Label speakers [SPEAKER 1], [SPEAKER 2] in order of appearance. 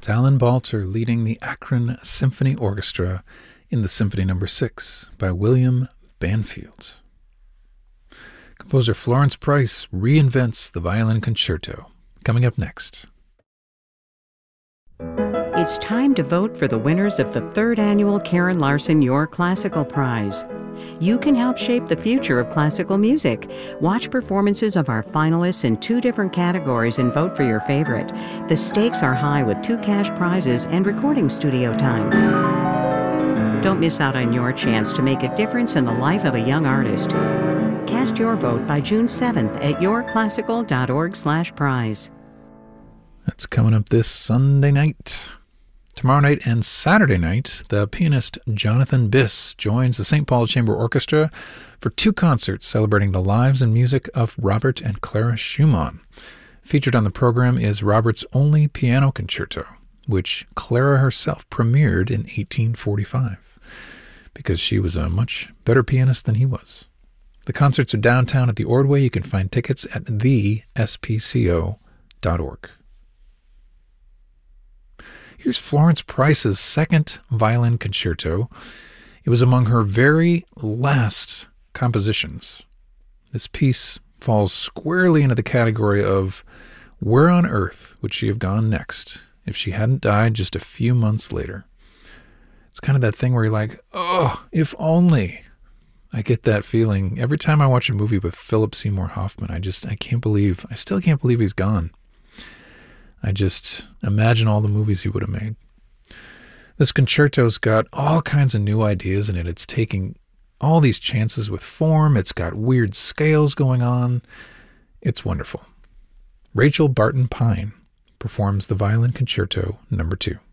[SPEAKER 1] It's Alan Balter leading the Akron Symphony Orchestra in the Symphony No. 6 by William Banfield. Composer Florence Price reinvents the violin concerto. Coming up next.
[SPEAKER 2] It's time to vote for the winners of the 3rd annual Karen Larson Your Classical Prize. You can help shape the future of classical music. Watch performances of our finalists in 2 different categories and vote for your favorite. The stakes are high with 2 cash prizes and recording studio time. Don't miss out on your chance to make a difference in the life of a young artist. Cast your vote by June 7th at yourclassical.org/prize.
[SPEAKER 1] That's coming up this Sunday night. Tomorrow night and Saturday night, the pianist Jonathan Biss joins the St. Paul Chamber Orchestra for 2 concerts celebrating the lives and music of Robert and Clara Schumann. Featured on the program is Robert's only piano concerto, which Clara herself premiered in 1845, because she was a much better pianist than he was. The concerts are downtown at the Ordway. You can find tickets at thespco.org. Here's Florence Price's 2nd violin concerto. It was among her very last compositions. This piece falls squarely into the category of where on earth would she have gone next if she hadn't died just a few months later. It's kind of that thing where you're like, oh, if only. I get that feeling every time I watch a movie with Philip Seymour Hoffman. I still can't believe he's gone. I just imagine all the movies he would have made. This concerto's got all kinds of new ideas in it. It's taking all these chances with form. It's got weird scales going on. It's wonderful. Rachel Barton Pine performs the Violin Concerto No. 2.